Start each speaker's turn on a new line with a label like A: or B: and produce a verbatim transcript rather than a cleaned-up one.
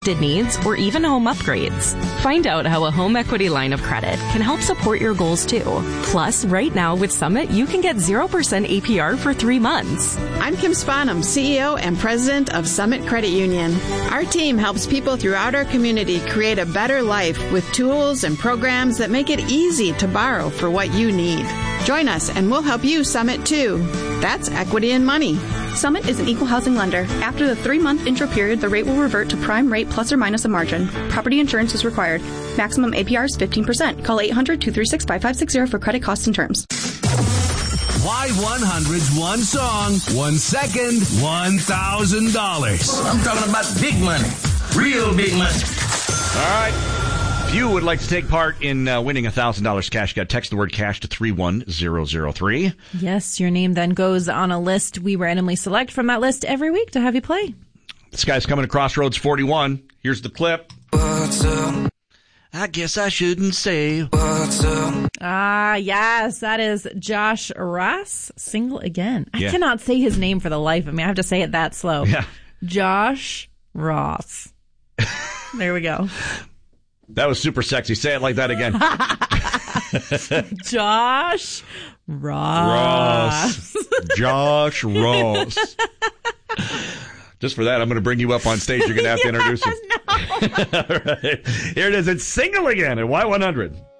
A: needs, or even home upgrades. Find out how a home equity line of credit can help support your goals too. Plus, right now with Summit, you can get zero percent A P R for three months.
B: I'm Kim Spanum, C E O and President of Summit Credit Union. Our team helps people throughout our community create a better life with tools and programs that make it easy to borrow for what you need. Join us and we'll help you Summit too. That's equity and money.
C: Summit is an equal housing lender. After the three-month intro period, the rate will revert to prime rate plus or minus a margin. Property insurance is required. Maximum A P R is fifteen percent. Call eight hundred, two three six, five five six zero for credit costs and terms.
D: Y one hundred's one song, one second, one thousand dollars.
E: I'm talking about big money. Real big money.
F: All right. If you would like to take part in uh, winning one thousand dollars cash, you got to text the word cash to three one zero zero three.
G: Yes, your name then goes on a list. We randomly select from that list every week to have you play.
F: This guy's coming to Crossroads forty-one. Here's the clip. What's up? I guess I shouldn't say what's up.
G: Ah, yes, that is Josh Ross. Single again. I
F: Yeah.
G: cannot say his name for the life of me. I have to say it that slow.
F: Yeah.
G: Josh Ross. There we go.
F: That was super sexy. Say it like that again.
G: Josh Ross.
F: Ross. Josh Ross. Just for that, I'm going to bring you up on stage. You're going to have to introduce him.
G: No.
F: All right. Here it is. It's Single Again at Y one hundred.